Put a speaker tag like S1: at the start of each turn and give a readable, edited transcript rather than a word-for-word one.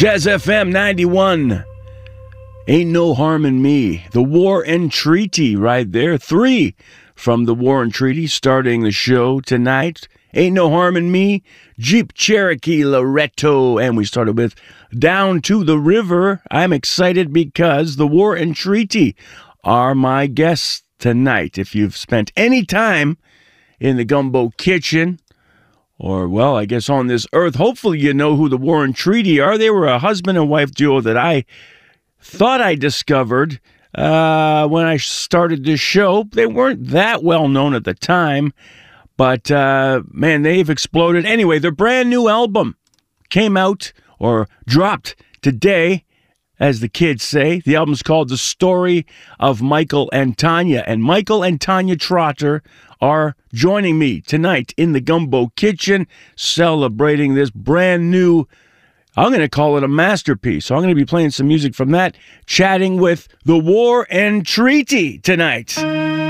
S1: Jazz FM 91. Ain't No Harm in Me. The War and Treaty right there. 3 from the War and Treaty starting the show tonight. Ain't No Harm in Me, Jeep Cherokee Loretto. And we started with Down to the River. I'm excited because the War and Treaty are my guests tonight. If you've spent any time in the Gumbo Kitchen, or, well, I guess on this earth, hopefully you know who the War and Treaty are. They were a husband and wife duo that I thought I discovered when I started this show. They weren't that well known at the time, but, man, they've exploded. Anyway, their brand new album came out, or dropped today, as the kids say. The album's called The Story of Michael and Tanya. And Michael and Tanya Trotter are joining me tonight in the Gumbo Kitchen, celebrating this brand new, I'm going to call it a masterpiece. So I'm going to be playing some music from that, chatting with the War and Treaty tonight.